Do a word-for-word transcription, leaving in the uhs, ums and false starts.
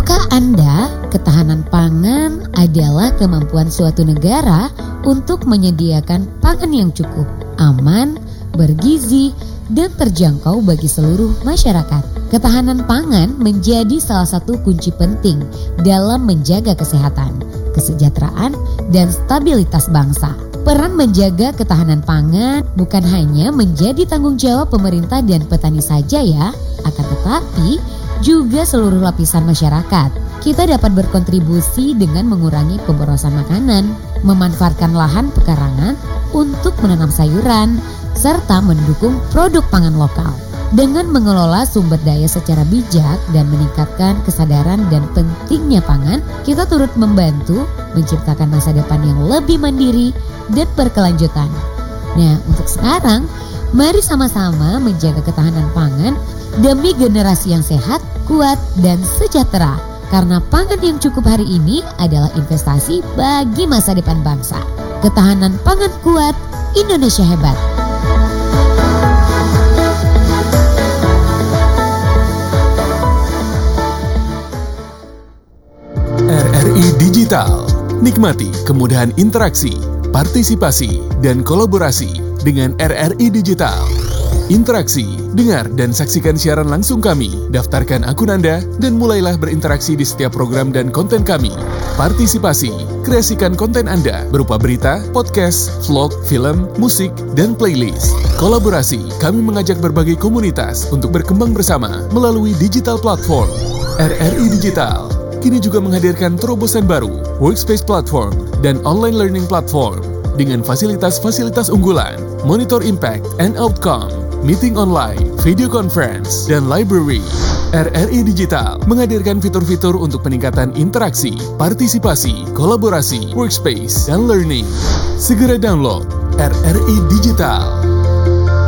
Tahukah Anda, ketahanan pangan adalah kemampuan suatu negara untuk menyediakan pangan yang cukup, aman, bergizi, dan terjangkau bagi seluruh masyarakat. Ketahanan pangan menjadi salah satu kunci penting dalam menjaga kesehatan, kesejahteraan, dan stabilitas bangsa. Peran menjaga ketahanan pangan bukan hanya menjadi tanggung jawab pemerintah dan petani saja ya, akan tetapi juga seluruh lapisan masyarakat. Kita dapat berkontribusi dengan mengurangi pemborosan makanan, memanfaatkan lahan pekarangan untuk menanam sayuran, serta mendukung produk pangan lokal. Dengan mengelola sumber daya secara bijak dan meningkatkan kesadaran dan pentingnya pangan, kita turut membantu menciptakan masa depan yang lebih mandiri dan berkelanjutan. Nah, untuk sekarang, mari sama-sama menjaga ketahanan pangan demi generasi yang sehat, kuat, dan sejahtera. Karena pangan yang cukup hari ini adalah investasi bagi masa depan bangsa. Ketahanan pangan kuat, Indonesia hebat. R R I Digital. Nikmati kemudahan interaksi, partisipasi, dan kolaborasi dengan R R I Digital. Interaksi, dengar dan saksikan siaran langsung kami, daftarkan akun Anda, dan mulailah berinteraksi di setiap program dan konten kami. Partisipasi, kreasikan konten Anda berupa berita, podcast, vlog, film, musik, dan playlist. Kolaborasi, kami mengajak berbagai komunitas untuk berkembang bersama melalui digital platform. R R I Digital kini juga menghadirkan terobosan baru, workspace platform, dan online learning platform dengan fasilitas-fasilitas unggulan, monitor impact and outcome, meeting online, video conference, dan library. R R I Digital menghadirkan fitur-fitur untuk peningkatan interaksi, partisipasi, kolaborasi, workspace, dan learning. Segera download R R I Digital.